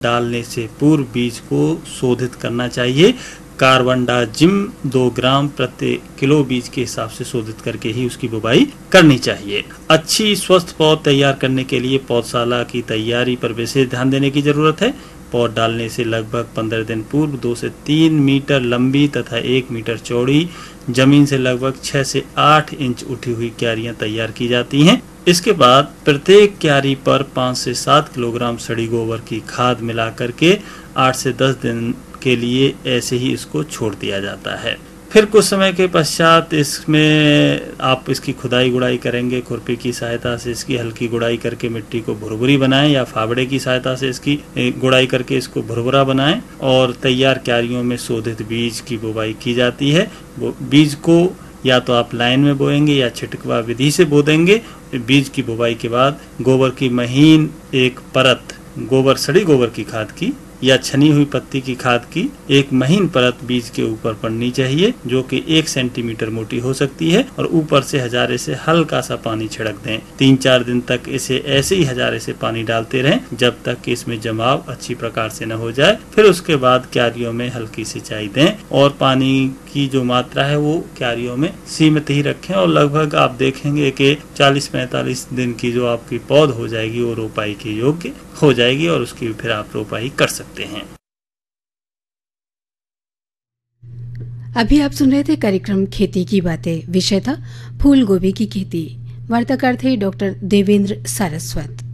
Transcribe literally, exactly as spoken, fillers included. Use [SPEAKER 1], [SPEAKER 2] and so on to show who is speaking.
[SPEAKER 1] डालने से पूर्व बीज को शोधित करना चाहिए। कार्बनडाजिम दो ग्राम प्रति किलो बीज के हिसाब से शोधित करके ही उसकी बुवाई करनी चाहिए। अच्छी स्वस्थ पौध तैयार करने के लिए पौधशाला की तैयारी पर विशेष ध्यान देने की जरूरत है। पौध डालने से लगभग पंद्रह दिन पूर्व दो से तीन मीटर लंबी तथा एक मीटर चौड़ी जमीन से लगभग छह से आठ इंच उठी हुई क्यारियां तैयार की जाती हैं। इसके बाद प्रत्येक क्यारी पर पाँच से सात किलोग्राम सड़ी गोबर की खाद मिला करके आठ से दस दिन के लिए ऐसे ही इसको छोड़ दिया जाता है। फिर कुछ समय के पश्चात इसमें आप इसकी खुदाई गुड़ाई करेंगे। खुरपी की सहायता से इसकी हल्की गुड़ाई करके मिट्टी को भुरभुरी बनाएं या फावड़े की सहायता से इसकी गुड़ाई करके इसको भुरभुरा बनाएं और तैयार क्यारियों में शोधित बीज की बुवाई की जाती है। वो बीज को या तो आप लाइन में बोएंगे या छिटकवा विधि से बो देंगे। बीज की बुवाई के बाद गोबर की महीन एक परत, गोबर सड़ी गोबर की खाद की या छनी हुई पत्ती की खाद की एक महीन परत बीज के ऊपर पड़नी चाहिए, जो कि एक सेंटीमीटर मोटी हो सकती है, और ऊपर से हजारे से हल्का सा पानी छिड़क दें। तीन चार दिन तक इसे ऐसे ही हजारे से पानी डालते रहें जब तक कि इसमें जमाव अच्छी प्रकार से न हो जाए। फिर उसके बाद क्यारियों में हल्की सिंचाई दें और पानी की जो मात्रा है वो क्यारियों में सीमित ही रखें और लगभग आप देखेंगे कि चालीस पैंतालीस दिन की जो आपकी पौध हो जाएगी वो रोपाई के योग्य हो जाएगी और उसकी फिर आप रोपाई कर सकते हैं।
[SPEAKER 2] अभी आप सुन रहे थे कार्यक्रम खेती की बातें। विषय था फूल गोभी की खेती। वार्ताकार थे डॉक्टर देवेंद्र सारस्वत।